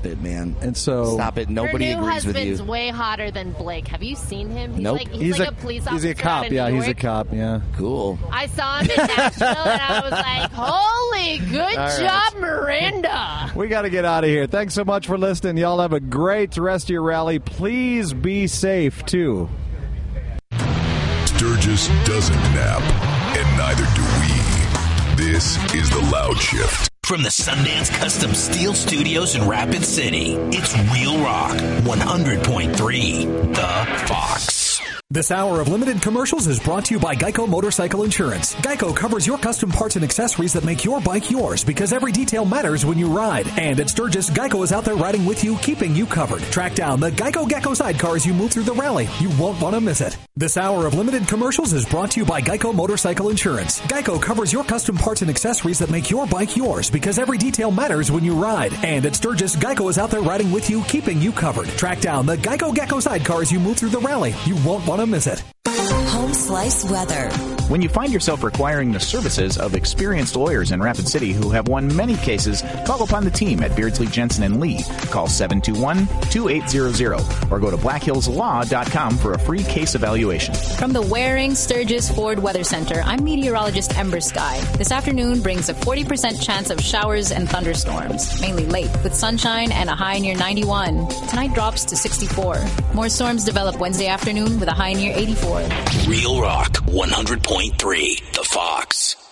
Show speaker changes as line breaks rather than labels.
Stop it, man.
And so
stop it. Nobody
Her new
agrees with
husband's
you.
way hotter than Blake. Have you seen him? He's
Nope.
like he's like a police officer.
He's a cop.
out of
Yeah,
New
he's a
York.
cop. Yeah.
Cool.
I saw him in Nashville, and I was like, "Holy, good
All right.
job, Miranda."
We got to get out of here. Thanks so much for listening. Y'all have a great rest of your rally. Please be safe, too.
Sturgis doesn't nap, and neither do we. This is The Loud Shift.
From the Sundance Custom Steel Studios in Rapid City, it's Real Rock 100.3, The Fox.
This hour of limited commercials is brought to you by Geico Motorcycle Insurance. Geico covers your custom parts and accessories that make your bike yours because every detail matters when you ride. And at Sturgis, Geico is out there riding with you, keeping you covered. Track down the Geico Gecko sidecar as you move through the rally. You won't want to miss it. This hour of limited commercials is brought to you by Geico Motorcycle Insurance. Geico covers your custom parts and accessories that make your bike yours because every detail matters when you ride. And at Sturgis, Geico is out there riding with you, keeping you covered. Track down the Geico Gecko sidecar as you move through the rally. You won't want to miss it.
Home Slice Weather.
When you find yourself requiring the services of experienced lawyers in Rapid City who have won many cases, call upon the team at Beardsley, Jensen & Lee. Call 721-2800 or go to blackhillslaw.com for a free case evaluation.
From the Waring Sturgis Ford Weather Center, I'm meteorologist Ember Sky. This afternoon brings a 40% chance of showers and thunderstorms, mainly late, with sunshine and a high near 91. Tonight drops to 64. More storms develop Wednesday afternoon with a high near 84.
Real Rock 100.3, The Fox.